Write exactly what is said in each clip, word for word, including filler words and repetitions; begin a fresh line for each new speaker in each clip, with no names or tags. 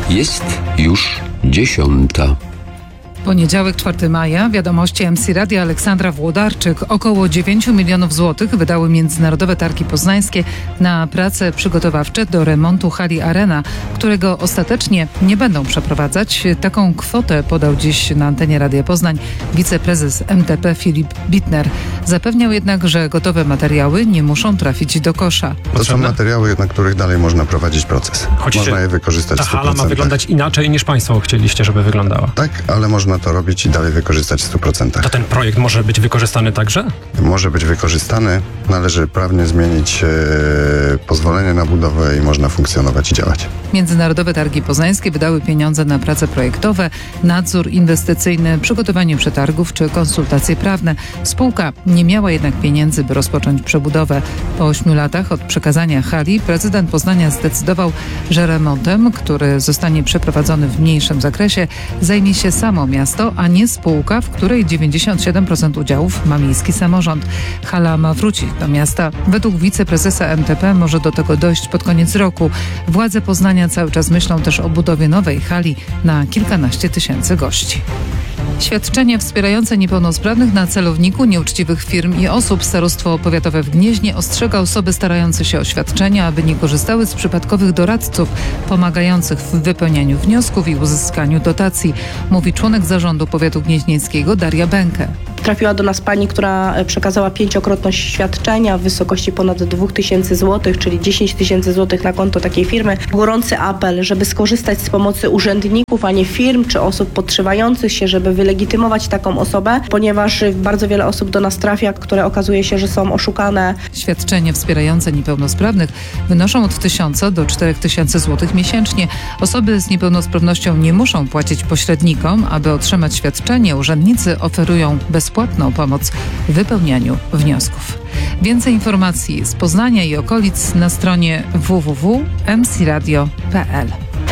Jest już dziesiąta.
Poniedziałek, czwartego maja, wiadomości M C Radia, Aleksandra Włodarczyk. Około dziewięć milionów złotych wydały Międzynarodowe Targi Poznańskie na prace przygotowawcze do remontu hali Arena, którego ostatecznie nie będą przeprowadzać. Taką kwotę podał dziś na antenie Radia Poznań wiceprezes M T P Filip Bittner. Zapewniał jednak, że gotowe materiały nie muszą trafić do kosza.
To są materiały, na których dalej można prowadzić proces.
Choć
można je wykorzystać
ta
w stu procentach.
hala ma wyglądać inaczej niż państwo chcieliście, żeby wyglądała.
Tak, ale można to robić i dalej wykorzystać w stu procentach.
To ten projekt może być wykorzystany także?
Może być wykorzystany, należy prawnie zmienić e, pozwolenie na budowę i można funkcjonować i działać.
Międzynarodowe Targi Poznańskie wydały pieniądze na prace projektowe, nadzór inwestycyjny, przygotowanie przetargów czy konsultacje prawne. Spółka nie miała jednak pieniędzy, by rozpocząć przebudowę. Po ośmiu latach od przekazania hali prezydent Poznania zdecydował, że remontem, który zostanie przeprowadzony w mniejszym zakresie, zajmie się samo miasto, a nie spółka, w której dziewięćdziesiąt siedem procent udziałów ma miejski samorząd. Hala ma wrócić do miasta. Według wiceprezesa M T P może do tego dojść pod koniec roku. Władze Poznania cały czas myślą też o budowie nowej hali na kilkanaście tysięcy gości. Świadczenie wspierające niepełnosprawnych na celowniku nieuczciwych firm i osób. Starostwo powiatowe w Gnieźnie ostrzega osoby starające się o świadczenia, aby nie korzystały z przypadkowych doradców pomagających w wypełnianiu wniosków i uzyskaniu dotacji, mówi członek zarządu powiatu gnieźnieńskiego Daria Bękę.
Trafiła do nas pani, która przekazała pięciokrotność świadczenia w wysokości ponad dwa tysiące złotych, czyli dziesięć tysięcy złotych na konto takiej firmy. Gorący apel, żeby skorzystać z pomocy urzędników, a nie firm czy osób podszywających się, żeby wylegitymować taką osobę, ponieważ bardzo wiele osób do nas trafia, które okazuje się, że są oszukane.
Świadczenie wspierające niepełnosprawnych wynoszą od tysiąca do czterech tysięcy złotych miesięcznie. Osoby z niepełnosprawnością nie muszą płacić pośrednikom. Aby otrzymać świadczenie, urzędnicy oferują bezpłatną pomoc w wypełnianiu wniosków. Więcej informacji z Poznania i okolic na stronie w w w kropka m c radio kropka p l.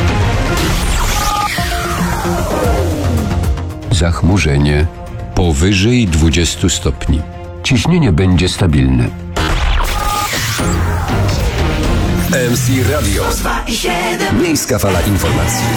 Zachmurzenie powyżej dwudziestu stopni. Ciśnienie będzie stabilne.
M C Radio. Miejska fala informacji.